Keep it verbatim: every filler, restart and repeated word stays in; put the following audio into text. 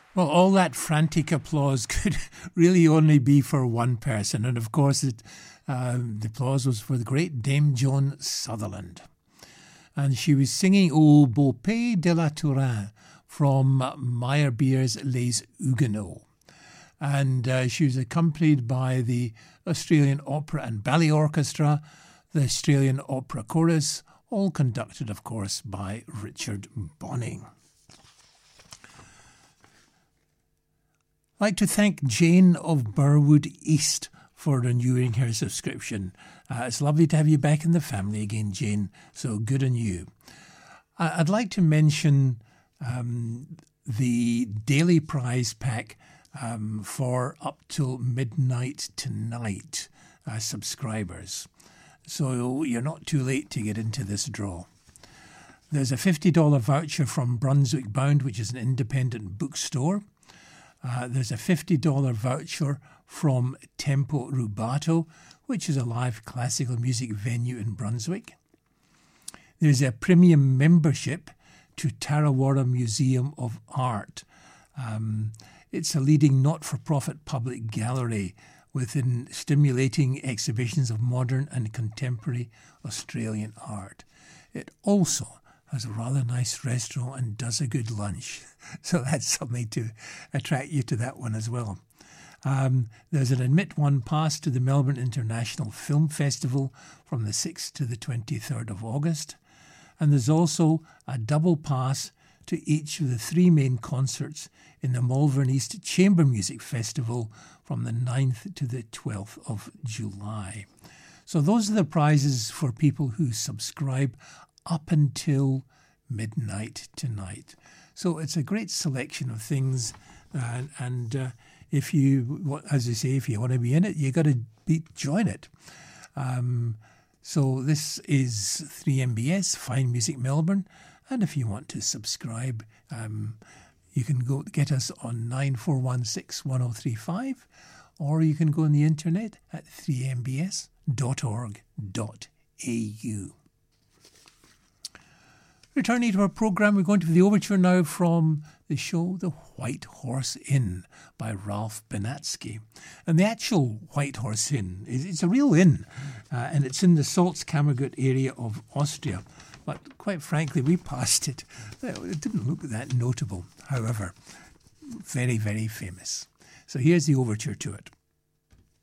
Well, all that frantic applause could really only be for one person. And of course, it, uh, the applause was for the great Dame Joan Sutherland. And she was singing Au Beau Pays de la Touraine from Meyerbeer's Les Huguenots. And uh, she was accompanied by the Australian Opera and Ballet Orchestra, the Australian Opera Chorus, all conducted, of course, by Richard Bonning. I'd like to thank Jane of Burwood East for renewing her subscription. Uh, it's lovely to have you back in the family again, Jane, so good on you. I'd like to mention um, the daily prize pack um, for up till midnight tonight uh, subscribers. So you're not too late to get into this draw. There's a fifty dollars voucher from Brunswick Bound, which is an independent bookstore. Uh, there's a fifty dollars voucher from Tempo Rubato, which is a live classical music venue in Brunswick. There's a premium membership to Tarawara Museum of Art. Um, it's a leading not-for-profit public gallery within stimulating exhibitions of modern and contemporary Australian art. It also has a rather nice restaurant and does a good lunch. So that's something to attract you to that one as well. Um, there's an Admit One pass to the Melbourne International Film Festival from the sixth to the twenty-third of August. And there's also a double pass to each of the three main concerts in the Malvern East Chamber Music Festival from the ninth to the twelfth of July. So those are the prizes for people who subscribe up until midnight tonight. So it's a great selection of things, uh, and uh, if you, as I say, if you want to be in it, you got to be, join it. Um, so this is three M B S, Fine Music Melbourne, and if you want to subscribe, um, you can go get us on nine four one six one oh three five, or you can go on the internet at three m b s dot org dot a u. Returning to our programme, we're going to the overture now from the show The White Horse Inn by Ralph Benatsky. And the actual White Horse Inn, is it's a real inn, uh, and it's in the Salzkammergut area of Austria. But quite frankly, we passed it. It didn't look that notable. However, very, very famous. So here's the overture to it.